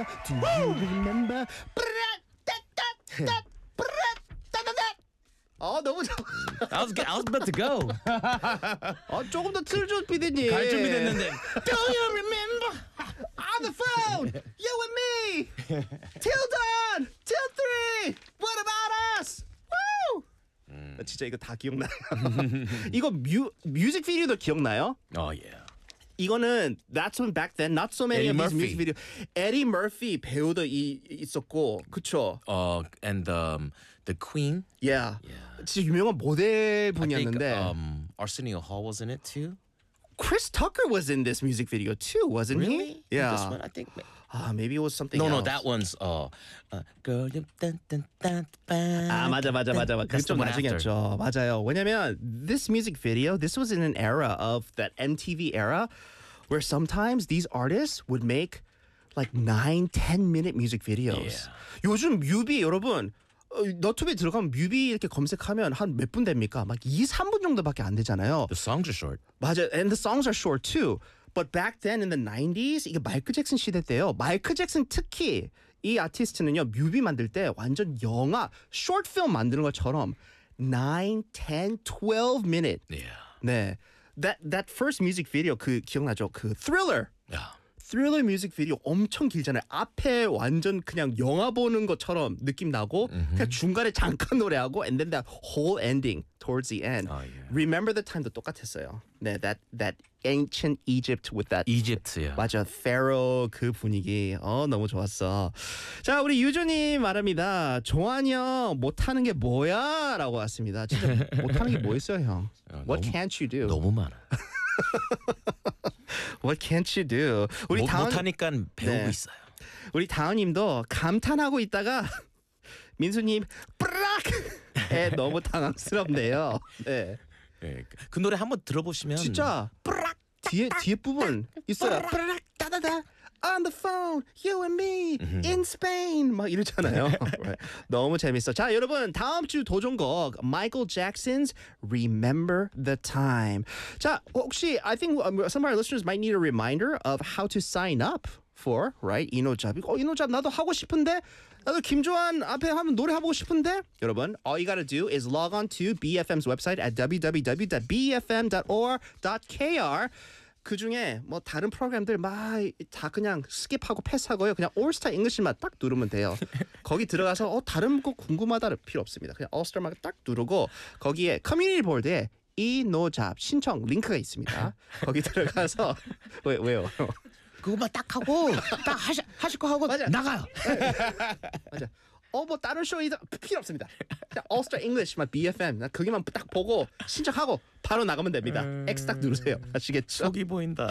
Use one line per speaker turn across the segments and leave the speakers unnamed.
Do you remember? 너무 좋아.
I was about to go.
조금 더 틀죠, PD님.
갈 준비됐는데.
Do you remember? On the phone, you and me, till dawn, till 3. What about us? Woo! 진짜 이거 다 기억나요. 이거 뮤직비디오도 기억나요?
Oh yeah.
이거는 that's when back then not so many
Eddie
of these
Murphy.
music video. Eddie Murphy 배우도 있었고, 그쵸?
And the Queen.
Yeah.
Yeah.
진짜 유명한 모델
I think
분이었는데.
Arsenio Hall was in it too.
Chris Tucker was in this music video too, wasn't he? Yeah.
This one, I think.
Maybe it was something
No,
else.
no, that one's girl.
맞아.
That's
그좀
the one after.
나중이었죠. 맞아요. 왜냐면 this music video, this was in an era of that MTV era where sometimes these artists would make like 9-10 minute music videos.
Yeah.
요즘 뮤비 여러분 너튜브에 들어가면 뮤비 이렇게 검색하면 한 몇 분 됩니까? 막 2-3분 정도밖에 안 되잖아요.
The songs are short.
맞아. And the songs are short too. But back then in the 90s 이게 마이클 잭슨 시대 때요. 마이클 잭슨 특히 이 아티스트는요. 뮤비 만들 때 완전 영화 short film 만드는 것처럼 9, 10, 12 minute.
Yeah.
네. That first music video 그 기억나죠? 그 Thriller.
Yeah.
Thriller 뮤직 비디오 엄청 길잖아요. 앞에 완전 그냥 영화 보는 것처럼 느낌 나고 그냥 중간에 잠깐 노래하고 and then that whole ending towards the end.
Oh, yeah.
Remember the time도 똑같았어요. 네, that ancient Egypt with that
Egypt. Yeah.
맞아, Pharaoh 그 분위기 너무 좋았어. 자, 우리 유주님 말합니다. 종환이 형 못하는 게 뭐야? 라고 왔습니다. 진짜 못하는 게 뭐 있어요, 형? What
너무-
can't you do?
너무 많아.
What can't you do? 우리 다은
못하니까 배우고
네.
있어요.
우리 다은님도 감탄하고 있다가 민수님 뿌락 너무 당황스럽네요. 네,
예, 그 노래 한번 들어보시면
진짜 뿌락 뒤에 부분 있어요. 뿌락 따다다 on the phone, you and me in Spain 막 이러잖아요. Right. 너무 재밌어. 자, 여러분 다음 주 도전곡 Michael Jackson's Remember the Time. 자, 혹시 I think some of our listeners might need a reminder of how to sign up for right 이노잡. 이노잡 나도 하고 싶은데 나도 김조한 앞에 하면 노래 하고 싶은데 여러분 all you gotta do is log on to BFM's website at www.bfm.or.kr. 그 중에 뭐 다른 프로그램들 막 다 그냥 스킵하고 패스하고요. 그냥 올스타 잉글리시만 딱 누르면 돼요. 거기 들어가서 다른 거 궁금하다는 필요 없습니다. 그냥 올스타만 딱 누르고 거기에 커뮤니티 보드에 이노잡 신청 링크가 있습니다. 거기 들어가서 왜요?
그거만 딱 하고 딱 하실 거 하고
맞아.
나가요.
맞아. 뭐 다른 쇼이다 필요 없습니다. 그냥 올스타 잉글리시만 BFM 나 거기만 딱 보고 신청하고 바로 나가면 됩니다. X 딱 누르세요. 아시겠죠?
속이 보인다.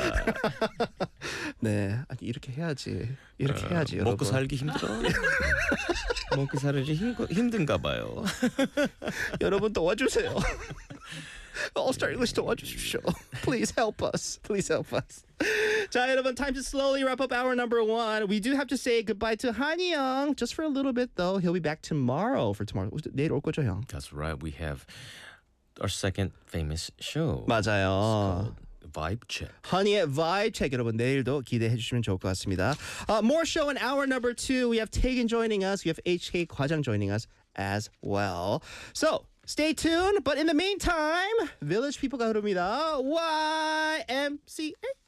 네, 아니 이렇게 해야지. 이렇게 해야지.
먹고
여러분.
살기 힘들어. 먹고 살기 힘든가 봐요.
여러분 도와주세요. All-Star English 도와주십시오. Please help us. Please help us. 자, 여러분, time to slowly wrap up hour number 1. We do have to say goodbye to 한이 형 just for a little bit though. He'll be back tomorrow for tomorrow. 내일 올 거죠, 형?
That's right. We have our second famous show.
맞아요.
Vibe check.
허니의 Vibe Check 여러분 내일도 기대해 주시면 좋을 것 같습니다. More show in hour number 2. We have Tagan joining us. We have HK 과장 joining us as well. So stay tuned. But in the meantime, Village People가 흐릅니다. YMCA.